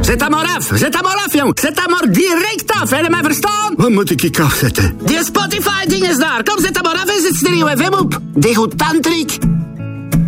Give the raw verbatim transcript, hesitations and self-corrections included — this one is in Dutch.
Zet dat maar af. Zet dat maar af, jong. Zet dat maar direct af. Heb je mij verstaan? Wat moet ik ik afzetten? Die Spotify-ding is daar. Kom, zet dat maar af en zet Stereo F M op. Degoutantriek.